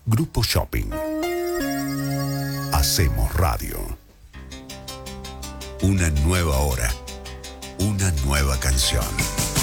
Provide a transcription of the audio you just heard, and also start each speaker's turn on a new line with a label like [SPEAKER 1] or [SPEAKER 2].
[SPEAKER 1] Grupo Shopping. Hacemos radio. Una nueva hora. Una nueva canción.